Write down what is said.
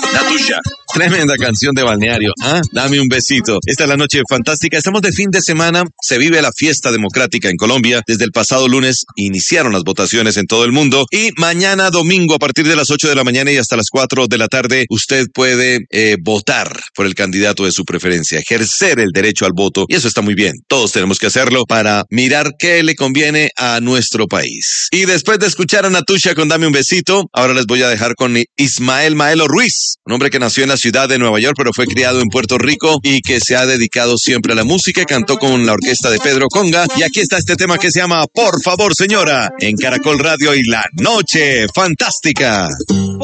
Natusha. Tremenda canción de balneario. ¿Ah? Dame un besito. Esta es la noche fantástica. Estamos de fin de semana. Se vive la fiesta democrática en Colombia. Desde el pasado lunes iniciaron las votaciones en todo el mundo. Y mañana domingo a partir de las 8 de la mañana y hasta las 4 de la tarde, usted puede votar por el candidato de su preferencia, ejercer el derecho al voto. Y eso está muy bien. Todos tenemos que hacerlo para mirar qué le conviene a nuestro país. Y después de escuchar a Natusha con Dame un besito, ahora les voy a dejar con Ismael Maelo Ruiz, un hombre que nació en la ciudad de Nueva York, pero fue criado en Puerto Rico y que se ha dedicado siempre a la música. Cantó con la orquesta de Pedro Conga. Y aquí está este tema que se llama Por favor, señora, en Caracol Radio y La Noche Fantástica.